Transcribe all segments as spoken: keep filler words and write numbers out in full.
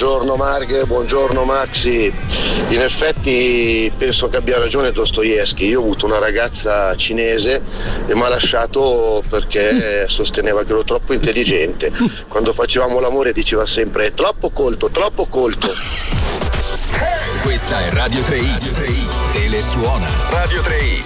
Buongiorno Marghe, buongiorno Maxi. In effetti penso che abbia ragione Dostoevsky. Io ho avuto una ragazza cinese e mi ha lasciato perché sosteneva che ero troppo intelligente. Quando facevamo l'amore diceva sempre troppo colto, troppo colto. Questa è Radio tre i, Telesuona. Radio tre i.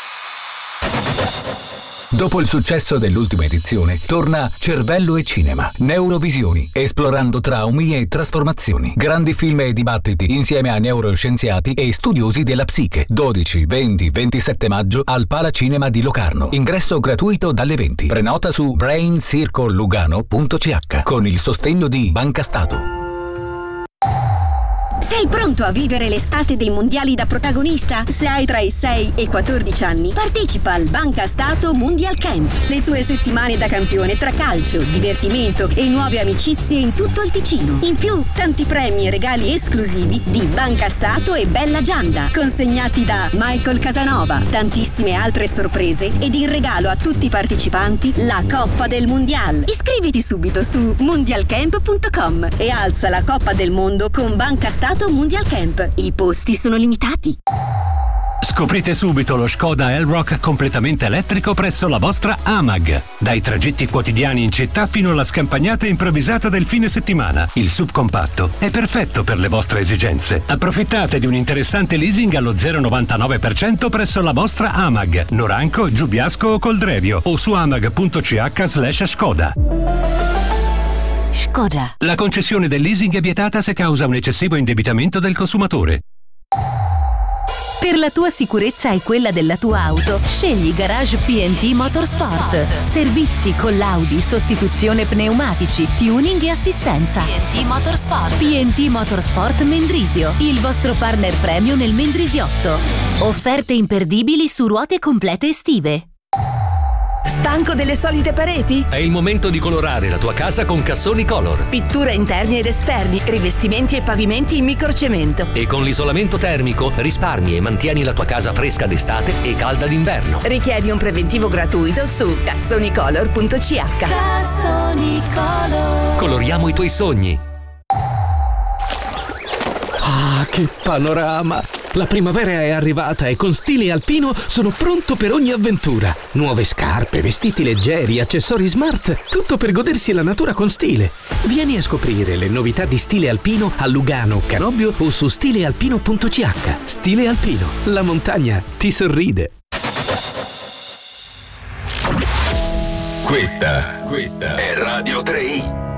Dopo il successo dell'ultima edizione, torna Cervello e Cinema, Neurovisioni, esplorando traumi e trasformazioni. Grandi film e dibattiti insieme a neuroscienziati e studiosi della psiche. dodici, venti, ventisette maggio al Palacinema di Locarno. Ingresso gratuito dalle venti. Prenota su brain circle lugano punto c h con il sostegno di Banca Stato. Sei pronto a vivere l'estate dei mondiali da protagonista? Se hai tra i sei e i quattordici anni, partecipa al Banca Stato Mondial Camp. Le tue settimane da campione tra calcio, divertimento e nuove amicizie in tutto il Ticino. In più, tanti premi e regali esclusivi di Banca Stato e Bella Gianda, consegnati da Michael Casanova. Tantissime altre sorprese ed in regalo a tutti i partecipanti la Coppa del Mondial. Iscriviti subito su mondialcamp punto com e alza la Coppa del Mondo con Banca Stato Mondial Camp. I posti sono limitati. Scoprite subito lo Škoda Elroq completamente elettrico presso la vostra Amag. Dai tragitti quotidiani in città fino alla scampagnata improvvisata del fine settimana, il subcompatto è perfetto per le vostre esigenze. Approfittate di un interessante leasing allo zero virgola novantanove per cento presso la vostra Amag, Noranco, Giubiasco o Coldrevio o su amag punto c h slash Škoda. Škoda. La concessione del leasing è vietata se causa un eccessivo indebitamento del consumatore. Per la tua sicurezza e quella della tua auto, scegli Garage P and T Motorsport. Servizi con l'Audi, sostituzione pneumatici, tuning e assistenza. P and T Motorsport. P and T Motorsport Mendrisio, il vostro partner premium nel Mendrisiotto. Offerte imperdibili su ruote complete estive. Stanco delle solite pareti? È il momento di colorare la tua casa con Cassoni Color. Pittura interni ed esterni, rivestimenti e pavimenti in microcemento. E con l'isolamento termico risparmi e mantieni la tua casa fresca d'estate e calda d'inverno. Richiedi un preventivo gratuito su cassonicolor punto c h. Cassoni Color. Coloriamo i tuoi sogni. Ah, che panorama! La primavera è arrivata e con Stile Alpino sono pronto per ogni avventura. Nuove scarpe, vestiti leggeri, accessori smart, tutto per godersi la natura con stile. Vieni a scoprire le novità di Stile Alpino a Lugano, Canobbio o su stile alpino punto c h. Stile Alpino, la montagna ti sorride. Questa, questa è Radio tre i.